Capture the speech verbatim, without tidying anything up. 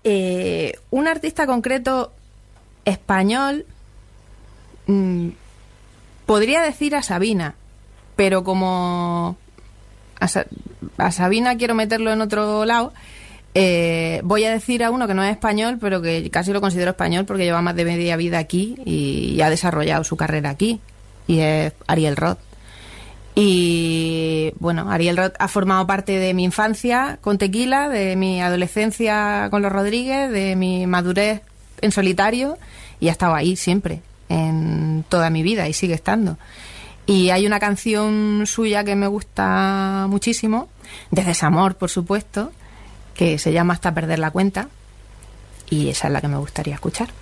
Eh, un artista concreto español, mmm, podría decir a Sabina, pero como a, Sa- a Sabina quiero meterlo en otro lado, eh, voy a decir a uno que no es español, pero que casi lo considero español porque lleva más de media vida aquí y, y ha desarrollado su carrera aquí, y es Ariel Roth. Y bueno, Ariel Roth ha formado parte de mi infancia con Tequila, de mi adolescencia con Los Rodríguez, de mi madurez en solitario, y ha estado ahí siempre, en toda mi vida, y sigue estando. Y hay una canción suya que me gusta muchísimo, de desamor, por supuesto, que se llama Hasta perder la cuenta, y esa es la que me gustaría escuchar.